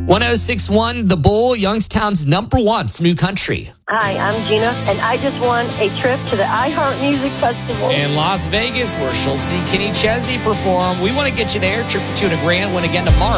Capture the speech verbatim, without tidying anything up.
one oh six point one The Bull, Youngstown's number one for new country. Hi, I'm Gina, and I just won a trip to the iHeart Music Festival. In Las Vegas, where she'll see Kenny Chesney perform. We want to get you there. Trip for two and a grand. Win again tomorrow.